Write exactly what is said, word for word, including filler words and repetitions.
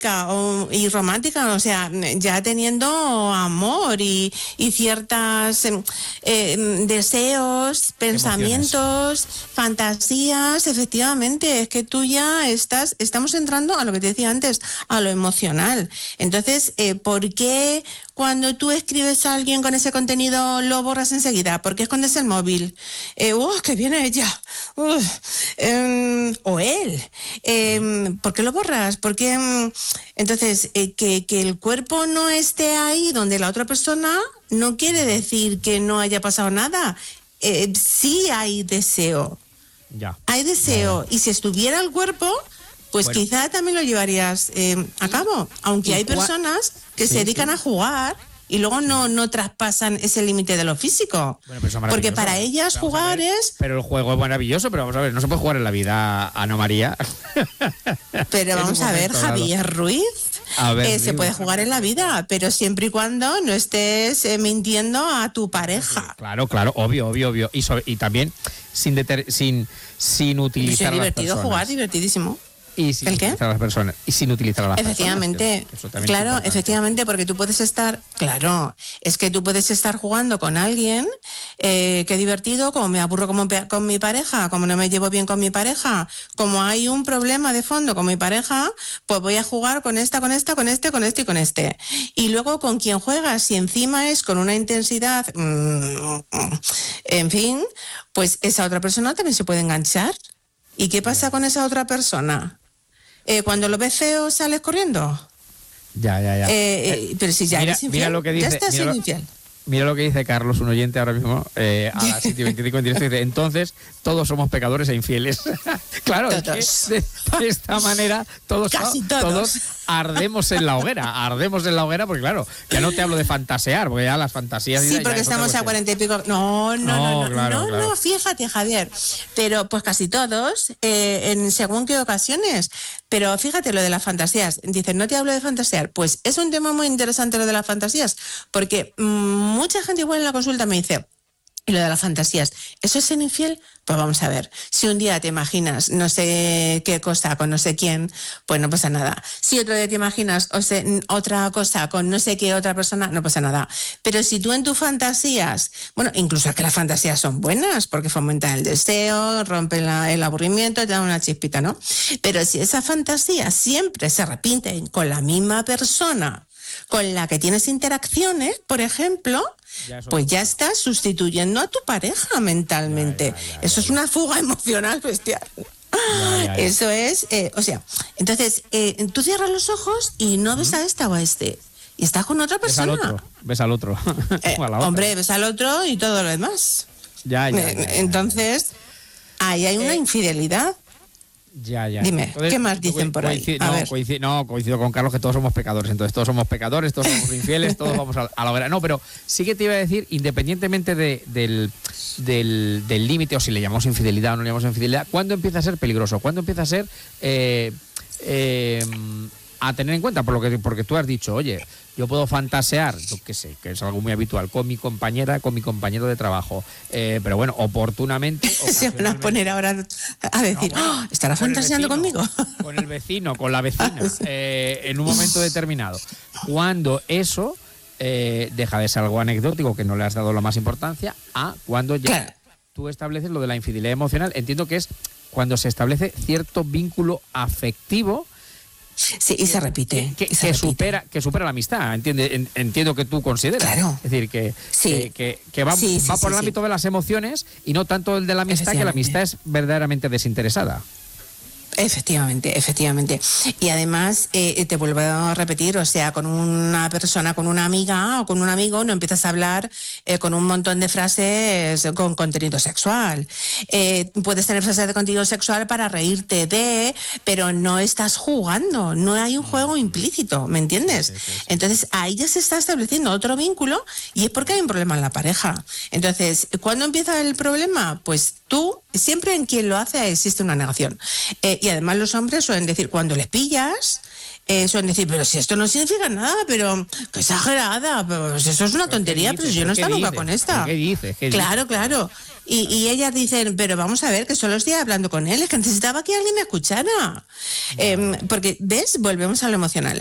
o, y romántica, o sea, ya teniendo amor y, y ciertas eh, deseos, pensamientos, emociones, fantasías, efectivamente, es que tú ya estás, estamos entrando a lo que te decía antes, a lo emocional. Entonces, eh, ¿por qué cuando tú escribes a alguien con ese contenido lo borras enseguida? ¿Por qué escondes el móvil? Eh, ¡Uh, que viene ella! Uh, eh, o él. Eh, ¿Por qué lo borras? ¿Por qué? Entonces, eh, que, que el cuerpo no esté ahí donde la otra persona no quiere decir que no haya pasado nada. Eh, sí hay deseo. Ya. Hay deseo. Ya. Y si estuviera el cuerpo, pues bueno, quizá también lo llevarías eh, a cabo. Aunque hay personas que sí, se dedican sí. a jugar y luego no, no traspasan ese límite de lo físico. Bueno, pero porque para ellas vamos jugar ver, es... Pero el juego es maravilloso, pero vamos a ver, no se puede jugar en la vida, Ana María. Pero vamos a ver, Javier Ruiz, a ver, eh, se puede jugar en la vida, pero siempre y cuando no estés eh, mintiendo a tu pareja. Claro, claro, obvio, obvio, obvio. Y, sobre, y también sin, deter, sin, sin utilizar es divertido jugar, divertidísimo. Y sin ¿El qué? utilizar a las personas. Y sin utilizar a las efectivamente, personas. Claro, efectivamente, porque tú puedes estar, claro, es que tú puedes estar jugando con alguien, eh, qué divertido, como me aburro como con mi pareja, como no me llevo bien con mi pareja, como hay un problema de fondo con mi pareja, pues voy a jugar con esta, con esta, con este, con este y con este. Y luego con quien juegas, si encima es con una intensidad, mmm, en fin, pues esa otra persona también se puede enganchar. ¿Y qué pasa con esa otra persona? Eh, cuando lo ves feo, ¿sales corriendo? Ya, ya, ya. Eh, eh, pero si ya mira, eres infiel, mira lo que dice, ya estás siendo infiel. Mira lo que dice Carlos, un oyente ahora mismo, eh, a las siete y veinticinco en directo, dice, entonces todos somos pecadores e infieles. Claro, todos. Es que de, de esta manera todos, Casi todos. todos ardemos en la hoguera, ardemos en la hoguera, porque claro, ya no te hablo de fantasear, porque ya las fantasías... Sí, porque estamos a cuarenta y pico... No, no, no, no, no, claro, no, claro. no, fíjate, Javier, pero pues casi todos, eh, en según qué ocasiones, pero fíjate lo de las fantasías, dicen, no te hablo de fantasear, pues es un tema muy interesante lo de las fantasías, porque mmm, mucha gente igual en la consulta me dice, y lo de las fantasías, ¿eso es ser infiel? Pues vamos a ver, si un día te imaginas no sé qué cosa con no sé quién, pues no pasa nada. Si otro día te imaginas o sea, otra cosa con no sé qué otra persona, no pasa nada. Pero si tú en tus fantasías, bueno, incluso es que las fantasías son buenas porque fomentan el deseo, rompen la, el aburrimiento, te dan una chispita, ¿no? Pero si esa fantasía siempre se repite con la misma persona con la que tienes interacciones, por ejemplo, ya pues ya estás sustituyendo a tu pareja mentalmente. Ya, ya, ya, ya, Eso ya, ya. es una fuga emocional bestial. Ya, ya, ya. Eso es, eh, o sea, entonces eh, tú cierras los ojos y no ves a esta o a este. Y estás con otra persona. Ves al otro. Ves al otro. eh, hombre, ves al otro y todo lo demás. Ya, ya, ya, ya, ya. Entonces, ahí hay una eh, infidelidad. Ya, ya. Dime, entonces, ¿qué más dicen por ahí? A no, ver. Coincido, no, coincido con Carlos que todos somos pecadores, entonces todos somos pecadores, todos somos infieles, todos vamos a, a la hoguera. No, pero sí que te iba a decir, independientemente de, del del del límite, o si le llamamos infidelidad o no le llamamos infidelidad, ¿cuándo empieza a ser peligroso? ¿Cuándo empieza a ser eh, eh, a tener en cuenta? Por lo que, porque tú has dicho, oye, yo puedo fantasear, yo qué sé, que es algo muy habitual, con mi compañera, con mi compañero de trabajo, eh, pero bueno, oportunamente... Se van a poner ahora a decir, no, bueno, oh, ¿estará fantaseando vecino, conmigo? Con el vecino, con la vecina, eh, en un momento determinado. Cuando eso eh, deja de ser algo anecdótico, que no le has dado la más importancia, a cuando ya claro. tú estableces lo de la infidelidad emocional, entiendo que es cuando se establece cierto vínculo afectivo. Sí, y se repite. Que, y se que, repite. Supera, que supera la amistad, entiende, en, entiendo que tú consideras. Claro. Es decir, que, sí. que, que, que va, sí, sí, va por sí, el ámbito sí. de las emociones y no tanto el de la amistad, que la amistad es verdaderamente desinteresada. Efectivamente, efectivamente. Y además, eh, te vuelvo a repetir, o sea, con una persona, con una amiga o con un amigo, no empiezas a hablar eh, con un montón de frases con contenido sexual. Eh, puedes tener frases de contenido sexual para reírte de, pero no estás jugando, no hay un juego implícito, ¿me entiendes? Sí, sí, sí. Entonces, ahí ya se está estableciendo otro vínculo y es porque hay un problema en la pareja. Entonces, ¿cuándo empieza el problema? Pues tú, siempre en quien lo hace existe una negación. Eh, y además los hombres suelen decir, cuando les pillas, eh, suelen decir, pero si esto no significa nada, pero qué exagerada, pues eso es una tontería, pero yo no estoy nunca con esta. ¿Qué dices? ¿Qué claro, dices? claro. Y, y ellas dicen, pero vamos a ver, que solo estoy hablando con él, es que necesitaba que alguien me escuchara. Eh, porque, ¿ves? Volvemos a lo emocional.